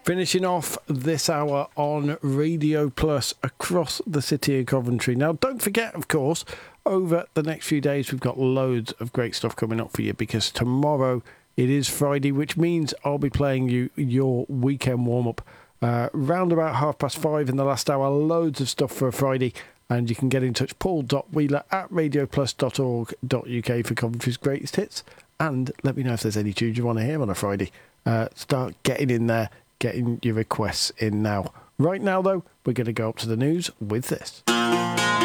Finishing off this hour on Radio Plus across the city of Coventry. Now, don't forget, of course, over the next few days, we've got loads of great stuff coming up for you, because tomorrow it is Friday, which means I'll be playing you your weekend warm-up round about 5:30 in the last hour. Loads of stuff for a Friday. And you can get in touch, paul.wheeler@radioplus.org.uk for Coventry's greatest hits. And let me know if there's any tunes you want to hear on a Friday. Start getting in there, getting your requests in now. Right now, though, we're going to go up to the news with this.